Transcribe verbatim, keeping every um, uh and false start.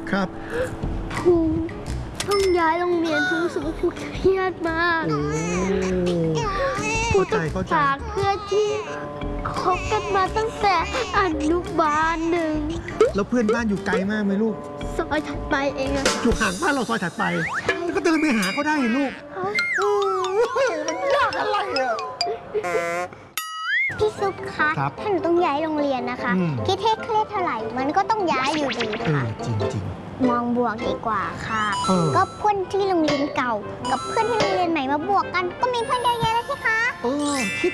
ครับครูต้องย้ายโรงเรียนครูรู้สึกว่าครูเครียดมากครูต้องฝากเพื่อนที่คบกันมาตั้งแต่อนุบาลหนึ่งแล้วเพื่อนบ้านอยู่ไกลมากไหมลูกซอยถัดไปเองอะอยู่ห่างบ้านเราซอยถัดไปก็เดินไปหาเขาได้ลูกมันยากอะไรอ่ะพี่ซุปคะถ้าหนูต้องย้ายโรงเรียนนะคะคิดเทศเครียดเท่าไหร่มันก็ต้องย้ายอยู่ดีค่ะจริงจริงมองบวกดีกว่าค่ะก็เพื่อนที่โรงเรียนเก่ากับเพื่อนที่โรงเรียนใหม่มาบวกกันก็มีเพื่อนเยอะแยะแล้วใช่คะเออคิด